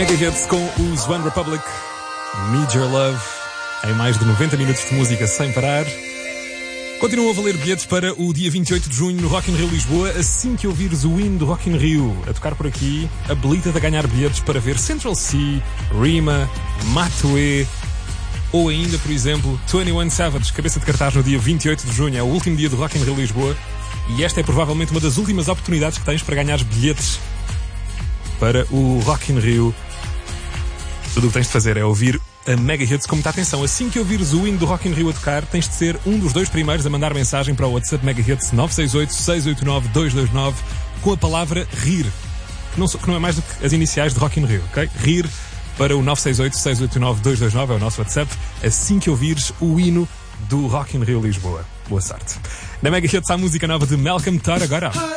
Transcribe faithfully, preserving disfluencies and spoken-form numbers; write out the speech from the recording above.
Mega Hits com os One Republic, Need Your Love, em mais de noventa minutos de música sem parar. Continuam a valer bilhetes para o dia vinte e oito de junho no Rock in Rio Lisboa. Assim que ouvires o hino do Rock in Rio a tocar por aqui, habilita-te a ganhar bilhetes para ver Central C, Rima, Matue ou ainda, por exemplo, vinte e um Savage, cabeça de cartaz no dia vinte e oito de junho. É o último dia do Rock in Rio Lisboa e esta é provavelmente uma das últimas oportunidades que tens para ganhar bilhetes para o Rock in Rio. Tudo o que tens de fazer é ouvir a Mega Hits com muita atenção. Assim que ouvires o hino do Rock in Rio a tocar, tens de ser um dos dois primeiros a mandar mensagem para o WhatsApp Mega Hits nove seis oito, seis oito nove, dois dois nove com a palavra RIR, que não, que não é mais do que as iniciais de Rock in Rio, ok? RIR para o nove seis oito, seis oito nove, dois dois nove é o nosso WhatsApp, assim que ouvires o hino do Rock in Rio Lisboa. Boa sorte. Na Mega Hits há a música nova de Malcolm Todd agora.